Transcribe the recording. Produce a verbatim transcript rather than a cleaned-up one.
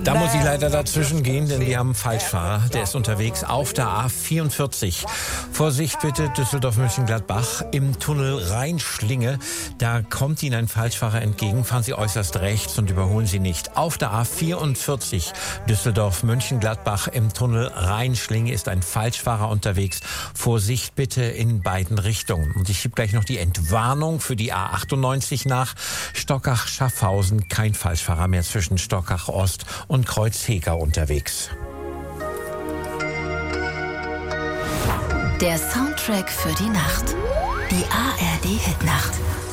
Da muss ich leider dazwischen gehen, denn wir haben einen Falschfahrer. Der ist unterwegs auf der A vierundvierzig. Vorsicht bitte, Düsseldorf-Mönchengladbach im Tunnel Rheinschlinge. Da kommt Ihnen ein Falschfahrer entgegen. Fahren Sie äußerst rechts und überholen Sie nicht. Auf der A vierundvierzig Düsseldorf-Mönchengladbach im Tunnel Rheinschlinge ist ein Falschfahrer unterwegs. Vorsicht bitte in beiden Richtungen. Und ich schiebe gleich noch die Entwarnung für die A achtundneunzig nach. Stockach-Schaffhausen, kein Falschfahrer mehr zwischen Stockach Ost und Kreuzheger unterwegs. Der Soundtrack für die Nacht. Die A R D Hitnacht.